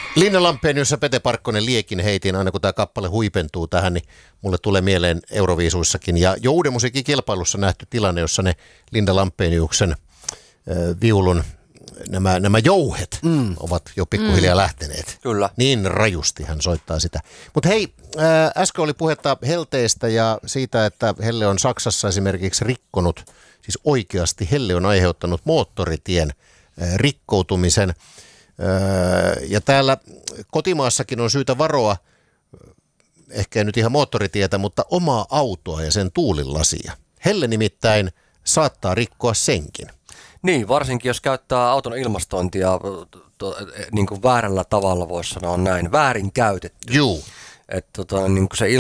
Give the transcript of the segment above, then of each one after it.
Linna Lampenius ja Pete Parkkonen liekin heitin, aina kun tämä kappale huipentuu tähän, niin mulle tulee mieleen Euroviisuissakin. Ja jo Uuden musiikin kilpailussa nähty tilanne, jossa ne Linda Lampeniuksen viulun nämä jouhet ovat jo pikkuhiljaa lähteneet. Kyllä. Niin rajusti hän soittaa sitä. Mutta hei, äsken oli puhetta helteestä ja siitä, että helle on Saksassa esimerkiksi rikkonut, siis oikeasti helle on aiheuttanut moottoritien rikkoutumisen. Ja täällä kotimaassakin on syytä varoa, ehkä nyt ihan moottoritietä, mutta omaa autoa ja sen tuulilasia. Helle nimittäin saattaa rikkoa senkin. Niin, varsinkin jos käyttää auton ilmastointia niin kuin väärällä tavalla, voisi sanoa näin, väärin käytetty. Juu. Että niin kuin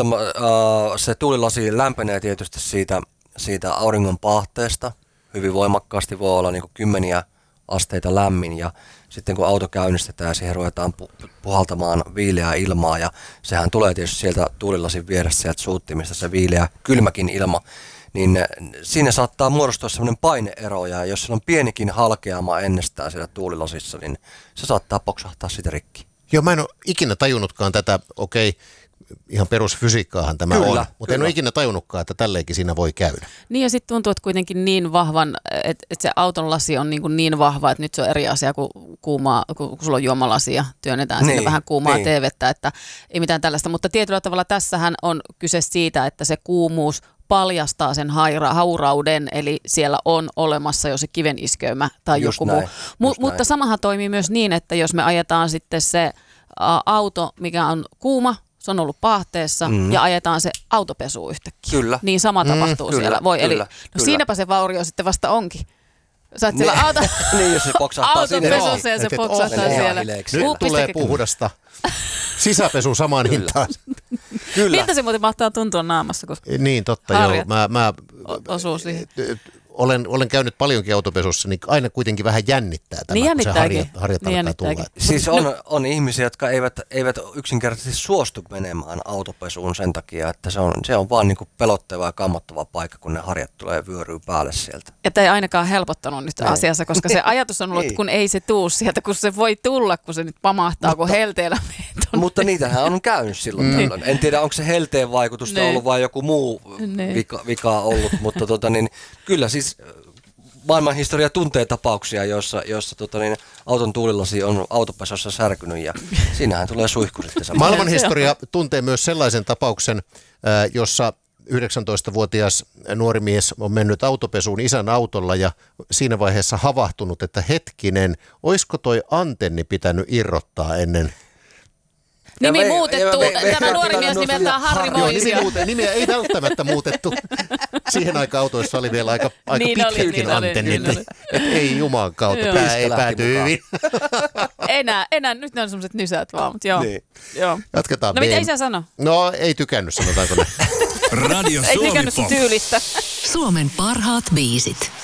se tuulilasi lämpenee tietysti siitä auringon pahteesta. Hyvin voimakkaasti voi olla niin kuin 10 asteita lämmin ja sitten kun auto käynnistetään, siihen ruvetaan puhaltamaan viileää ilmaa ja sehän tulee tietysti sieltä tuulilasin vieressä sieltä suuttimista se viileä kylmäkin ilma. Niin siinä saattaa muodostua sellainen paineero ja jos siellä on pienikin halkeama ennestään siellä tuulilasissa, niin se saattaa poksahtaa sitä rikki. Joo, mä en ole ikinä tajunnutkaan tätä, okei, ihan perusfysiikkaahan tämä kyllä, on, mutta en ole ikinä tajunnutkaan, että tälleenkin siinä voi käydä. Niin ja sitten tuntuu, että kuitenkin niin vahvan, että se auton lasi on niin vahva, että nyt se on eri asia kuin kuumaa, kun sulla on juomalasi ja työnnetään sinne vähän kuumaa teevettä, että ei mitään tällaista. Mutta tietyllä tavalla tässähän on kyse siitä, että se kuumuus paljastaa sen haurauden, eli siellä on olemassa jo se kiveniskeymä tai just joku näin, muu. Mutta samahan toimii myös niin, että jos me ajetaan sitten se auto, mikä on kuuma, se on ollut pahteessa ja ajetaan se autopesuun yhtäkkiä. Kyllä. Niin sama tapahtuu kyllä, siellä. Voi, kyllä, eli siinäpä se vaurio sitten vasta onkin. Sä oot siellä niin, jos se poksahtaa sinne. Autopesussa ja se poksahtaa siellä. Nyt tulee puhdasta sisäpesu samaan hintaan. Kyllä. Miltä se muuten mahtaa tuntua naamassa, kun niin, totta, joo. Mä osuu siihen. Olen käynyt paljonkin autopesussa, niin aina kuitenkin vähän jännittää tämä, niin kun se harjat alkaa tulla. Siis on ihmisiä, jotka eivät yksinkertaisesti suostu menemään autopesuun sen takia, että se on vaan niin kuin pelottava ja kammottava paikka, kun ne harjat tulee vyöryy päälle sieltä. Että ei ainakaan helpottanut nyt asiassa, koska se ajatus on ollut, että kun ei se tuu sieltä, kun se voi tulla, kun se nyt pamahtaa, kun helteellä meitä. Mutta niitähän on käynyt silloin tällöin. En tiedä, onko se helteen vaikutusta ollut vai joku muu vika ollut, mutta kyllä siis maailmanhistoria tuntee tapauksia, joissa auton tuulilasi on autopesossa särkynyt ja siinähän tulee suihku sitten. Maailmanhistoria tuntee myös sellaisen tapauksen, jossa 19-vuotias nuori mies on mennyt autopesuun isän autolla ja siinä vaiheessa havahtunut, että hetkinen, olisiko toi antenni pitänyt irrottaa ennen? Nimi muutettu. Tämä nuori mies nimeltään Harri Moisia. Nimiä ei välttämättä muutettu. Siihen aikaan autoissa oli vielä aika pitkätkin antennit. Ei juman kautta, tämä ei pääty hyvin. Enää, nyt ne on sellaiset nysät vaan, mutta joo. Niin. Joo. Jatketaan. No mitä isä sano? No ei tykännyt, sanotaanko ne. Radio Suomi ei tykännyt sun tyylistä. Suomen parhaat biisit.